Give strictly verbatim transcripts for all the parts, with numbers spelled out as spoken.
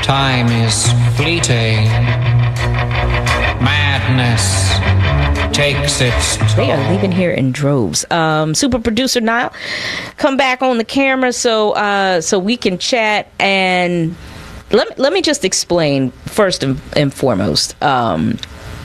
Time is fleeting. Madness takes its toll. They are leaving here in droves. Um, super producer Niall, come back on the camera so uh, so we can chat. And let, let me just explain first and, and foremost. Um,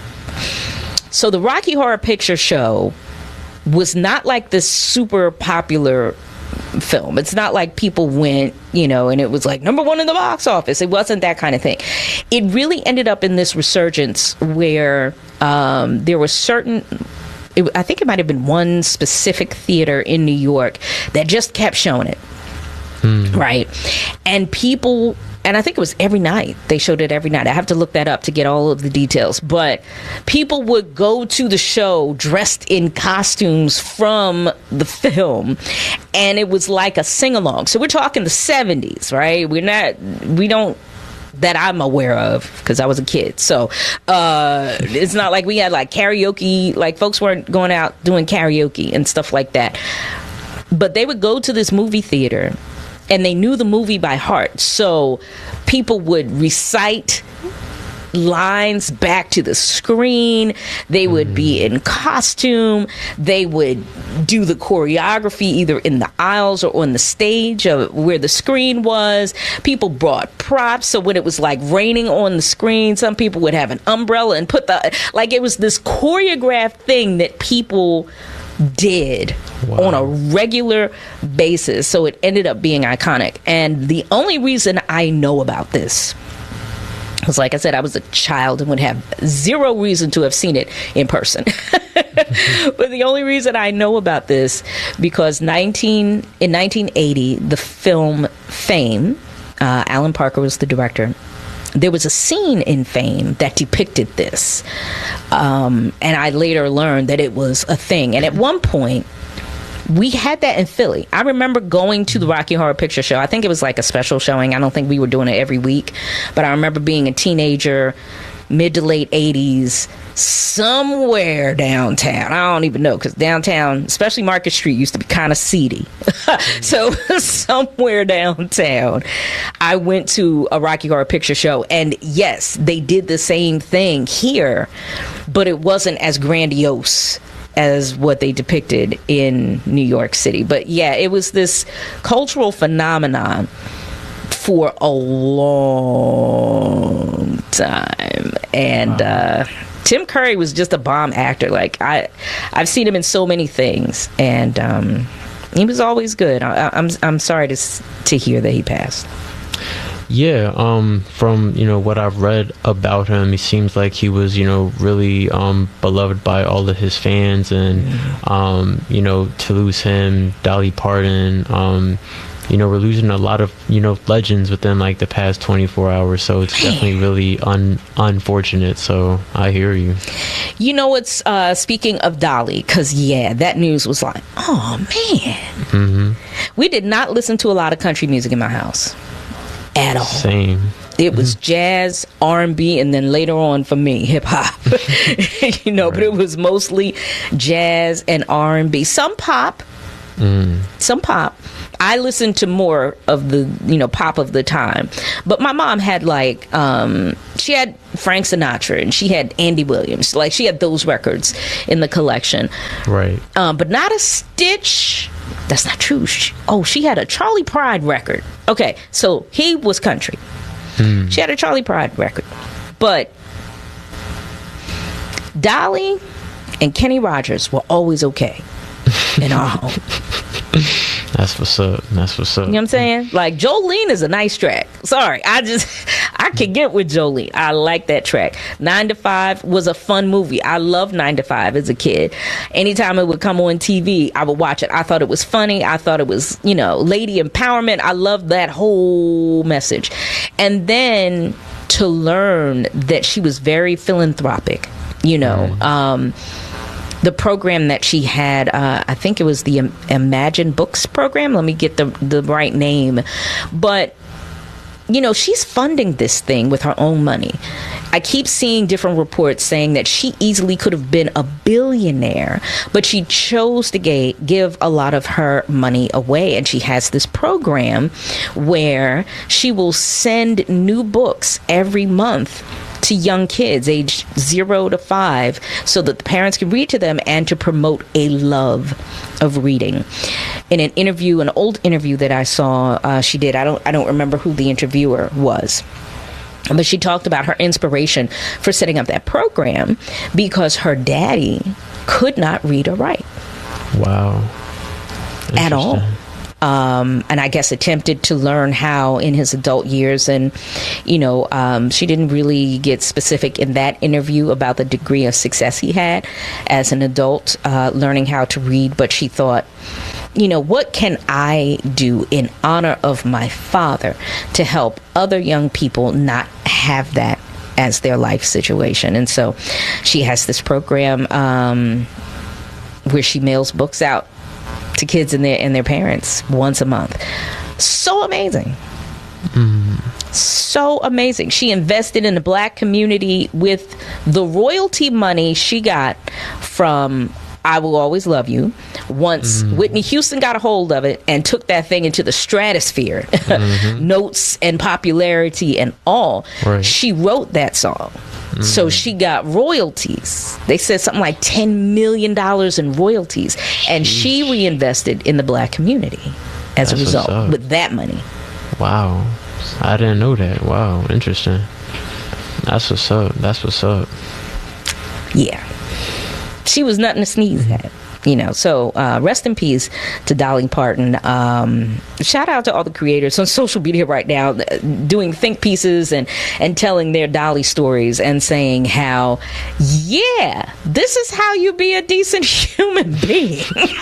so the Rocky Horror Picture Show was not like this super popular film. It's not like people went, you know, and it was like number one in the box office. It wasn't that kind of thing. It really ended up in this resurgence where um, there was certain, it, I think it might have been one specific theater in New York that just kept showing it. Mm. Right. And people, and I think it was every night. They showed it every night. I have to look that up to get all of the details. But people would go to the show dressed in costumes from the film. And it was like a sing-along. So we're talking the seventies, right? We're not, we don't, that I'm aware of, because I was a kid. So uh, it's not like we had like karaoke, like folks weren't going out doing karaoke and stuff like that. But they would go to this movie theater and they knew the movie by heart. So people would recite lines back to the screen. They would be in costume. They would do the choreography either in the aisles or on the stage of where the screen was. People brought props. So when it was like raining on the screen, some people would have an umbrella and put the, like it was this choreographed thing that people did wow. on a regular basis. So it ended up being iconic. And the only reason I know about this was, like I said, I was a child and would have zero reason to have seen it in person. But the only reason I know about this, because nineteen in nineteen eighty, the film Fame, uh, Alan Parker was the director. There was a scene in Fame that depicted this. Um, and I later learned that it was a thing. And at one point, we had that in Philly. I remember going to the Rocky Horror Picture Show. I think it was like a special showing. I don't think we were doing it every week. But I remember being a teenager, mid to late eighties, somewhere downtown. I don't even know, because downtown, especially Market Street, used to be kind of seedy. So somewhere downtown, I went to a Rocky Horror Picture Show. And yes, they did the same thing here, but it wasn't as grandiose as what they depicted in New York City. But yeah, it was this cultural phenomenon for a long time. And uh, Tim Curry was just a bomb actor. Like I, I've seen him in so many things, and um, he was always good. I, I'm I'm sorry to to hear that he passed. Yeah, um, from, you know, what I've read about him, he seems like he was, you know, really um, beloved by all of his fans. And, mm-hmm. um, you know, to lose him, Dolly Parton, um, you know, we're losing a lot of, you know, legends within like the past twenty-four hours. So it's Man. definitely really un- unfortunate. So I hear you. You know, it's uh, speaking of Dolly, because, yeah, that news was like, oh, man. Mm-hmm. We did not listen to a lot of country music in my house. At all. Same. It was mm-hmm. jazz, R and B, and then later on for me, hip hop. You know, right. But it was mostly jazz and R and B. Some pop. Mm. Some pop. I listened to more of the, you know, pop of the time. But my mom had like, um, she had Frank Sinatra and she had Andy Williams. Like she had those records in the collection. Right. Um, but not a stitch. That's not true. She, oh, she had a Charlie Pride record. Okay, so he was country. Hmm. She had a Charlie Pride record. But Dolly and Kenny Rogers were always okay in our home. That's what's up. That's what's up. You know what I'm saying? Like, Jolene is a nice track. Sorry, I just, I can get with Jolene. I like that track. Nine to Five was a fun movie. I loved Nine to Five as a kid. Anytime it would come on T V, I would watch it. I thought it was funny. I thought it was, you know, lady empowerment. I loved that whole message. And then to learn that she was very philanthropic, you know, mm. um, the program that she had, uh, I think it was the Im- Imagine Books program. Let me get the the right name. But, you know, she's funding this thing with her own money. I keep seeing different reports saying that she easily could have been a billionaire, but she chose to ga- give a lot of her money away. And she has this program where she will send new books every month to young kids age zero to five so that the parents can read to them and to promote a love of reading. In an interview, an old interview that I saw, uh, she did, I don't, I don't remember who the interviewer was, but she talked about her inspiration for setting up that program because her daddy could not read or write. Wow. At all. Um, and I guess attempted to learn how in his adult years. And, you know, um, she didn't really get specific in that interview about the degree of success he had as an adult, uh, learning how to read. But she thought, you know, what can I do in honor of my father to help other young people not have that as their life situation? And so she has this program um, where she mails books out to kids and their and their parents once a month. So amazing. Mm. So amazing. She invested in the black community with the royalty money she got from I Will Always Love You. Once mm. Whitney Houston got a hold of it and took that thing into the stratosphere, mm-hmm. notes and popularity and all, right. She wrote that song. Mm. So she got royalties. They said something like ten million dollars in royalties. And Sheesh. She reinvested in the black community as That's a result with that money. Wow. I didn't know that. Wow. Interesting. That's what's up. That's what's up. Yeah. She was nothing to sneeze at. You know, so uh, rest in peace to Dolly Parton. Um, shout out to all the creators on social media right now doing think pieces and, and telling their Dolly stories and saying how, yeah, this is how you be a decent human being.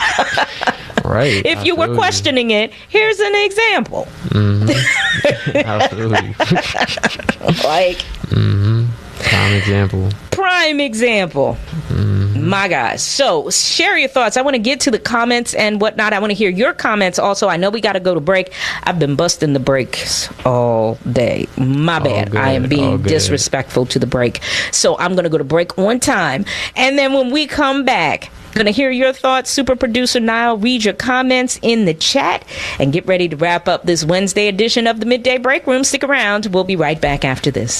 Right. If you were questioning it, here's an example. Mm-hmm. Absolutely. Like, mm-hmm. Prime example. Prime example. Mm-hmm. My guys. So share your thoughts. I want to get to the comments and whatnot. I want to hear your comments also. I know we got to go to break. I've been busting the brakes all day. My bad. I am being disrespectful to the break. So I'm going to go to break one time. And then when we come back, going to hear your thoughts. Super producer Niall, read your comments in the chat and get ready to wrap up this Wednesday edition of the Midday Break Room. Stick around. We'll be right back after this.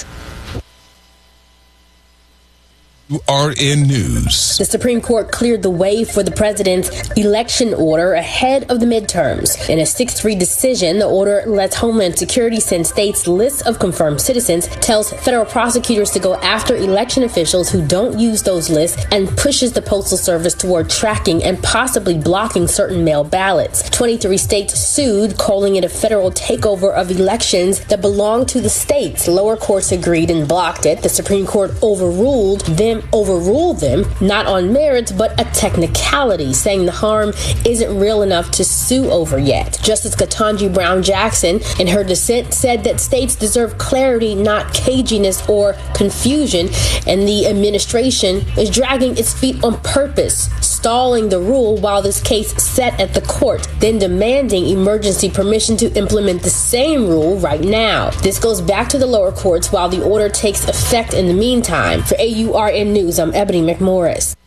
R N News. The Supreme Court cleared the way for the president's election order ahead of the midterms. In a six three decision, the order lets Homeland Security send states lists of confirmed citizens, tells federal prosecutors to go after election officials who don't use those lists, and pushes the Postal Service toward tracking and possibly blocking certain mail ballots. twenty-three states sued, calling it a federal takeover of elections that belong to the states. Lower courts agreed and blocked it. The Supreme Court overruled them overrule them, not on merits, but a technicality, saying the harm isn't real enough to sue over yet. Justice Ketanji Brown Jackson, in her dissent, said that states deserve clarity, not caginess or confusion, and the administration is dragging its feet on purpose, stalling the rule while this case sat at the court, then demanding emergency permission to implement the same rule right now. This goes back to the lower courts while the order takes effect in the meantime. For A U R N News, I'm Ebony McMorris.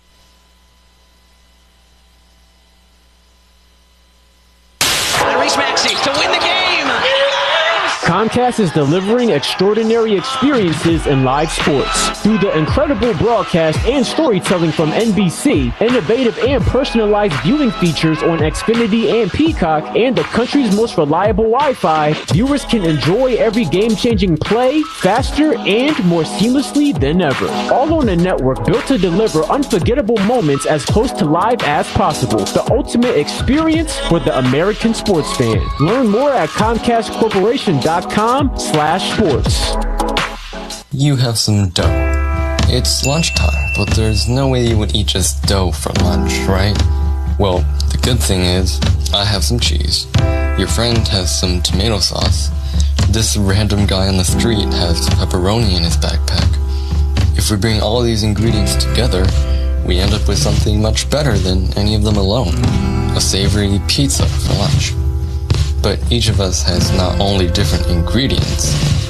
Tyrese Maxey to win the game. Comcast is delivering extraordinary experiences in live sports. Through the incredible broadcast and storytelling from N B C, innovative and personalized viewing features on Xfinity and Peacock, and the country's most reliable Wi-Fi, viewers can enjoy every game-changing play faster and more seamlessly than ever. All on a network built to deliver unforgettable moments as close to live as possible. The ultimate experience for the American sports fan. Learn more at Comcast Corporation dot com slash sports. You have some dough. It's lunchtime, but there's no way you would eat just dough for lunch, right? Well, the good thing is, I have some cheese. Your friend has some tomato sauce. This random guy on the street has pepperoni in his backpack. If we bring all these ingredients together, we end up with something much better than any of them alone. A savory pizza for lunch. But each of us has not only different ingredients,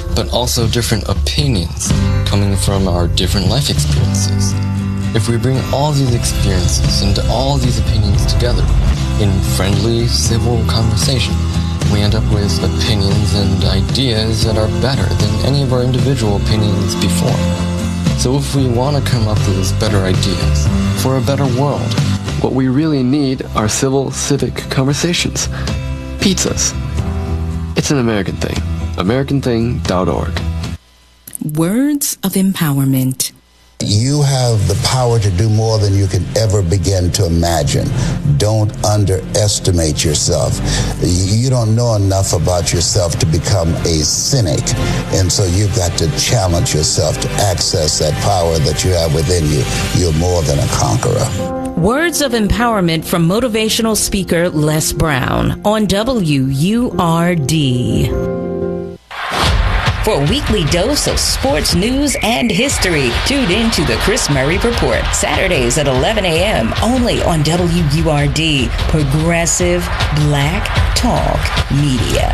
but also different opinions coming from our different life experiences. If we bring all these experiences and all these opinions together in friendly, civil conversation, we end up with opinions and ideas that are better than any of our individual opinions before. So if we want to come up with better ideas for a better world, what we really need are civil, civic conversations. Pizzas. It's an American thing. American thing dot org. Words of empowerment. You have the power to do more than you can ever begin to imagine. Don't underestimate yourself. You don't know enough about yourself to become a cynic. And so you've got to challenge yourself to access that power that you have within you. You're more than a conqueror. Words of empowerment from motivational speaker Les Brown on W U R D. For a weekly dose of sports news and history, tune in to the Chris Murray Report, Saturdays at eleven a.m. only on W U R D, Progressive Black Talk Media.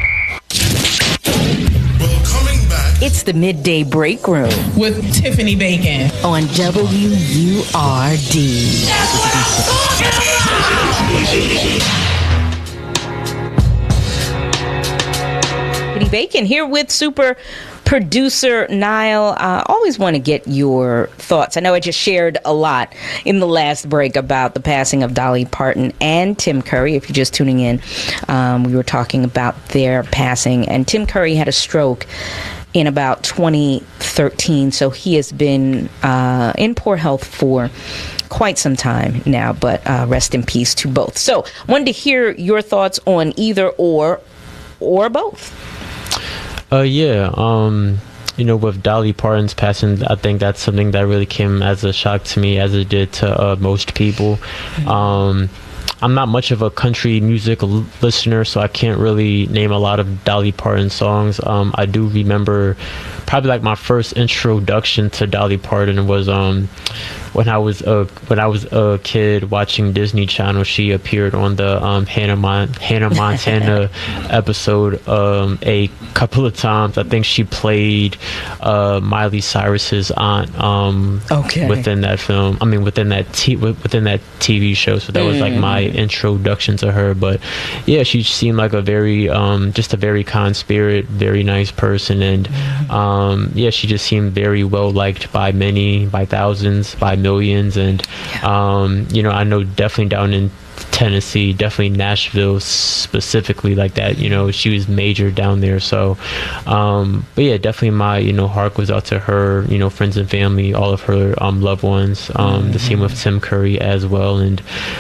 Well, coming back. It's the Midday Break Room with Tiffany Bacon on W U R D. Bacon here with super producer Niall. I uh, always want to get your thoughts. I know I just shared a lot in the last break about the passing of Dolly Parton and Tim Curry. If you're just tuning in, um, we were talking about their passing. And Tim Curry had a stroke in about twenty thirteen, so he has been uh, in poor health for quite some time now, but uh, rest in peace to both. So wanted to hear your thoughts on either or or both. Uh, yeah, um, you know, with Dolly Parton's passing, I think that's something that really came as a shock to me, as it did to uh, most people. Mm-hmm. Um, I'm not much of a country music l- listener, so I can't really name a lot of Dolly Parton songs. Um, I do remember probably like my first introduction to Dolly Parton was um, when I was a when I was a kid watching Disney Channel. She appeared on the um, Hannah Mon- Hannah Montana episode um, a couple of times. I think she played uh, Miley Cyrus's aunt um, okay. within that film. I mean, within that t- within that T V show. So that mm. was like my introduction to her. But yeah, she seemed like a very um, just a very kind spirit, very nice person, and um, yeah, she just seemed very well liked by many, by thousands, by millions. And um, you know, I know definitely down in Tennessee, definitely Nashville specifically, like that, you know, she was major down there. So um but yeah, definitely my, you know, heart goes out to her, you know, friends and family, all of her um loved ones. Um mm-hmm. The same with Tim Curry as well. And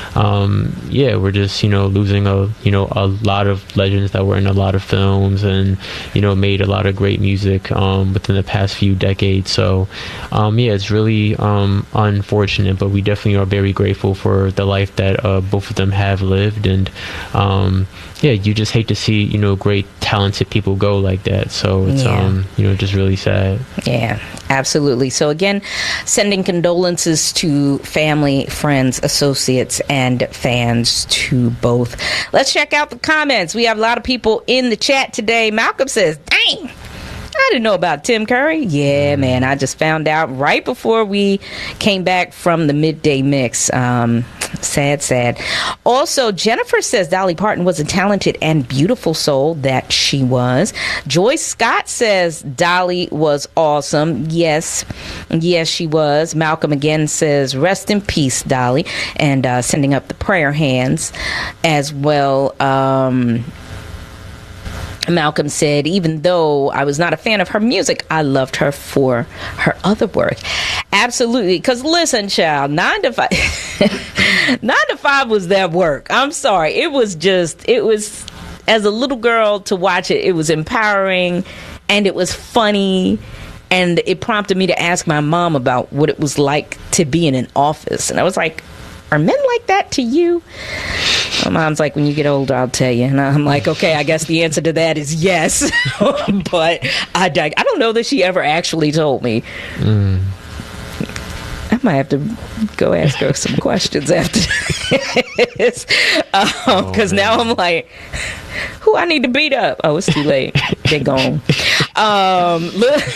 um yeah, we're just, you know, losing a you know a lot of legends that were in a lot of films and, you know, made a lot of great music um within the past few decades. So um yeah, it's really um unfortunate, but we definitely are very grateful for the life that uh both of them have lived. And um yeah, you just hate to see, you know, great talented people go like that. So it's yeah. um you know, just really sad. Yeah, absolutely. So again, sending condolences to family, friends, associates, and fans to both. Let's check out the comments. We have a lot of people in the chat today. Malcolm says, dang, I didn't know about Tim Curry. Yeah, man, I just found out right before we came back from the midday mix. Um, sad, sad. Also, Jennifer says Dolly Parton was a talented and beautiful soul that she was. Joyce Scott says Dolly was awesome. Yes, yes, she was. Malcolm again says rest in peace, Dolly, and uh, sending up the prayer hands as well. Um... Malcolm said, even though I was not a fan of her music, I loved her for her other work. Absolutely. Because listen, child, nine to five, nine to five was that work. I'm sorry. It was just, it was, as a little girl to watch it, it was empowering and it was funny. And it prompted me to ask my mom about what it was like to be in an office. And I was like, are men like that to you? My mom's like, when you get older, I'll tell you. And I'm like, okay, I guess the answer to that is yes. But I, I don't know that she ever actually told me. Mm. I might have to go ask her some questions after this. Because um, oh, now I'm like, who I need to beat up? Oh, it's too late. They're gone. Um,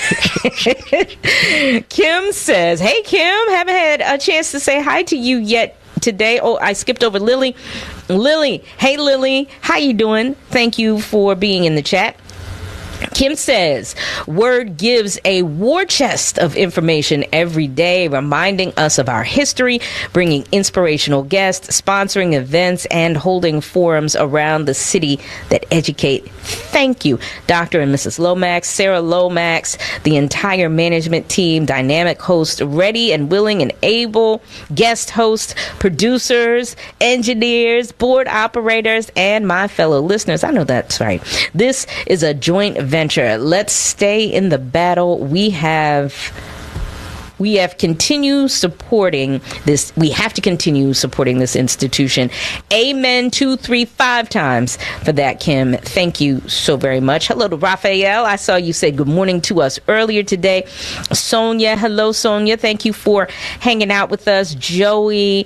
Kim says, hey, Kim, haven't had a chance to say hi to you yet today. Oh, I skipped over Lily. Lily, hey, Lily, how you doing? Thank you for being in the chat. Kim says, Word gives a war chest of information every day, reminding us of our history, bringing inspirational guests, sponsoring events, and holding forums around the city that educate. Thank you, Doctor and Missus Lomax, Sarah Lomax, the entire management team, dynamic host, ready and willing and able, guest hosts, producers, engineers, board operators, and my fellow listeners. I know that's right. This is a joint venture. Let's stay in the battle. We have we have continued supporting this. We have to continue supporting this institution. Amen. Two, three, five times for that, Kim. Thank you so very much. Hello to Raphael. I saw you say good morning to us earlier today. Sonia. Hello, Sonia. Thank you for hanging out with us. Joey.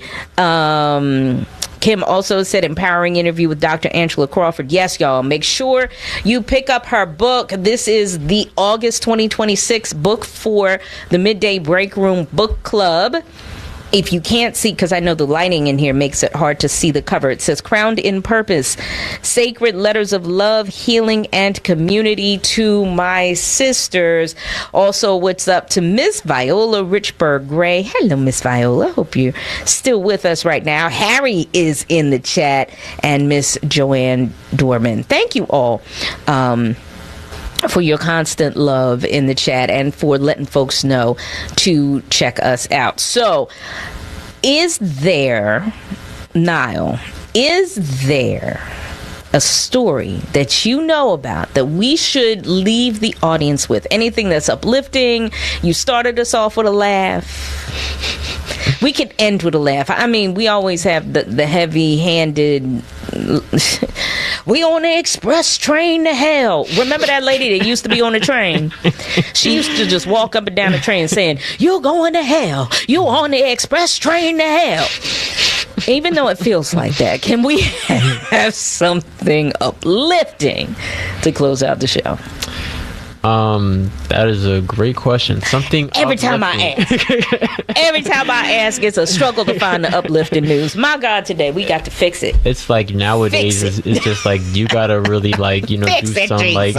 Um... Kim also said empowering interview with Doctor Angela Crawford. Yes, y'all, make sure you pick up her book. This is the August twenty twenty-six book for the Midday Break Room Book Club. If you can't see, because I know the lighting in here makes it hard to see the cover, it says Crowned in Purpose, Sacred Letters of Love, Healing, and Community to My Sisters. Also, what's up to Miss Viola Richburg Gray. Hello, Miss Viola. Hope you're still with us right now. Harry is in the chat, and Miss Joanne Dorman. Thank you all. Um... for your constant love in the chat and for letting folks know to check us out. So, is there, Niall, is there a story that you know about that we should leave the audience with? Anything that's uplifting? You started us off with a laugh. We could end with a laugh. I mean, we always have the, the heavy-handed... We on the express train to hell. Remember that lady that used to be on the train? She used to just walk up and down the train saying, you're going to hell. You're on the express train to hell. Even though it feels like that, can we have something uplifting to close out the show? Um, that is a great question. Something every time I ask, every time I ask, it's a struggle to find the uplifting news. My God, today we got to fix it. It's like nowadays, it. it's, it's just like you gotta really like you know fix do it, some like.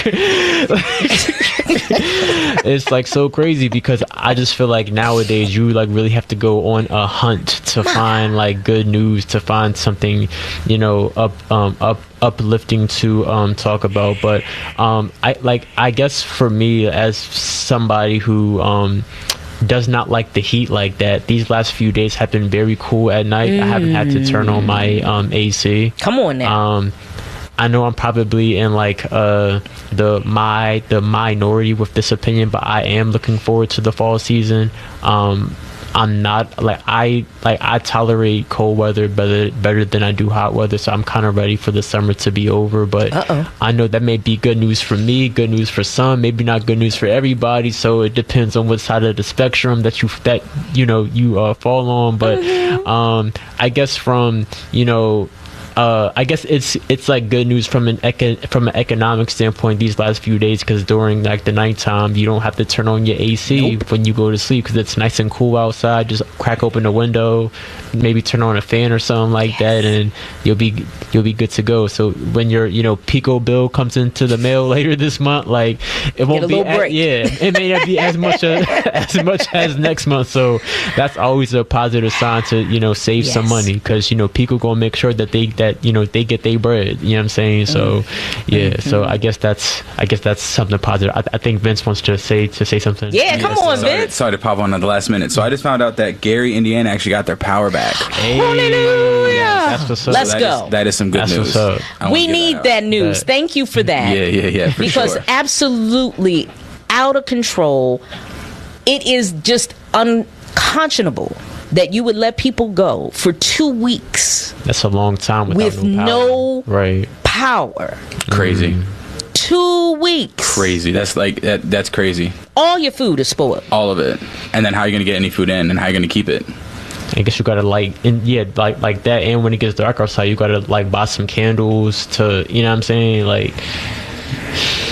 It's like so crazy because I just feel like nowadays you like really have to go on a hunt to find like good news, to find something, you know, up um up. uplifting to um talk about. But um I like I guess for me, as somebody who um does not like the heat like that, these last few days have been very cool at night. mm. I haven't had to turn on my um A C. Come on now. um I know I'm probably in like uh the my the minority with this opinion, but I am looking forward to the fall season. um I'm not like I like I tolerate cold weather better better than I do hot weather, so I'm kind of ready for the summer to be over. But Uh-oh. I know that may be good news for me, good news for some, maybe not good news for everybody. So it depends on what side of the spectrum that you that you know you uh, fall on. But mm-hmm. um, I guess from you know. Uh, I guess it's it's like good news from an eco- from an economic standpoint these last few days, because during like the nighttime you don't have to turn on your A C nope. when you go to sleep, because it's nice and cool outside. Just crack open the window, maybe turn on a fan or something like yes. that, and you'll be you'll be good to go. So when your you know Pico bill comes into the mail later this month, like it won't be as, yeah it may not be as much as, as much as next month. So that's always a positive sign to you know save yes. some money, because you know Pico gonna make sure that they that you know they get their bread, you know what I'm saying? So mm-hmm. yeah mm-hmm. so I guess that's I guess that's something positive. I, I think Vince wants to say to say something. Yeah, come yes, on, sorry, Vince. Sorry to pop on at the last minute. So I just found out that Gary, Indiana actually got their power back. Hey. Hallelujah. That's what's up. Let's so that go. Is, that is some good that's news. What's up. We need that, that news. That. Thank you for that. Yeah, yeah, yeah. For because sure. absolutely out of control. It is just unconscionable that you would let people go for two weeks. That's a long time without with no power. no right. power. Crazy. Mm. Two weeks. Crazy. That's like that. That's crazy. All your food is spoiled. All of it. And then how are you gonna get any food in, and how are you gonna keep it? I guess you gotta like, and yeah, like like that. And when it gets dark outside, you gotta like buy some candles to, you know what I'm saying, like.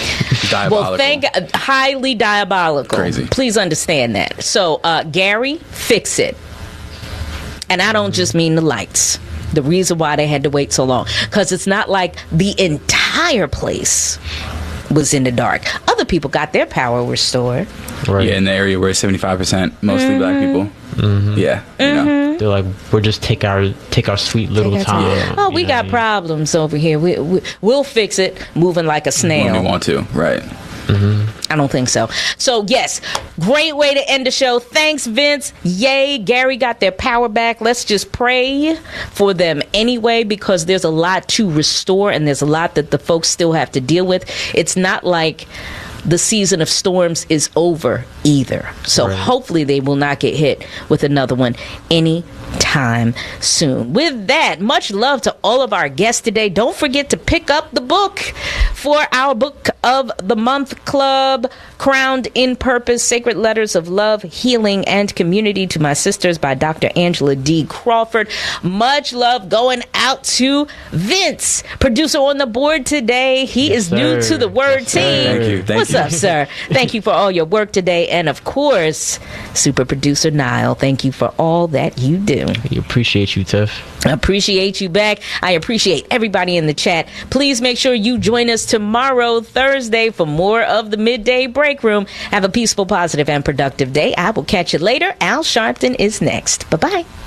Diabolical. Well, thank uh, highly diabolical. Crazy. Please understand that. So, uh, Gary, fix it. And I don't just mean the lights. The reason why they had to wait so long, because it's not like the entire place was in the dark. Other people got their power restored. Right. Yeah, in the area where it's seventy-five percent mostly Mm-hmm. black people. Mm-hmm. Yeah. You Mm-hmm. know. They're like, we'll just take our take our sweet little Take our time. time. Oh, we you know got what I mean? problems over here. We, we, we'll fix it moving like a snail. When we want to, right. Mm-hmm. I don't think so. So, yes, great way to end the show. Thanks, Vince. Yay, Gary got their power back. Let's just pray for them anyway, because there's a lot to restore and there's a lot that the folks still have to deal with. It's not like the season of storms is over either. So Right. hopefully they will not get hit with another one anytime soon. With that, much love to all of our guests today. Don't forget to pick up the book for our Book of the Month Club, Crowned in Purpose, Sacred Letters of Love, Healing, and Community to My Sisters by Doctor Angela D. Crawford. Much love going out to Vince, producer on the board today. He Yes, is new sir. to the Word Yes, team. sir. Thank you. Thank What's you. up, sir? Thank you for all your work today. And of course, super producer Niall, thank you for all that you do. We appreciate you, Tiff. I appreciate you back. I appreciate everybody in the chat. Please make sure you join us tomorrow, Thursday, for more of the Midday Break Room. Have a peaceful, positive, and productive day. I will catch you later. Al Sharpton is next. Bye-bye.